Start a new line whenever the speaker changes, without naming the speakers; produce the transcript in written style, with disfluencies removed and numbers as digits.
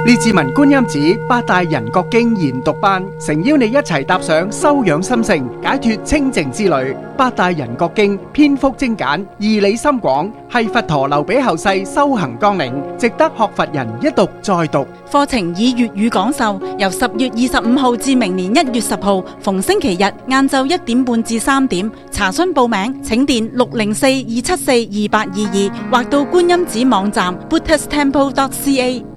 列治文觀音寺八大人覺經研讀班，誠邀你一齊踏上修養心性、解脫清淨之旅。八大人覺經篇幅精簡，義理深廣，係佛陀留俾後世修行綱領，值得學佛人一讀再讀。
課程以粵語講授，由10月25號至明年1月10號，逢星期日晏晝1點半至3點。查詢報名請電604-274-2822或到觀音寺網站 buddhisttemple.ca。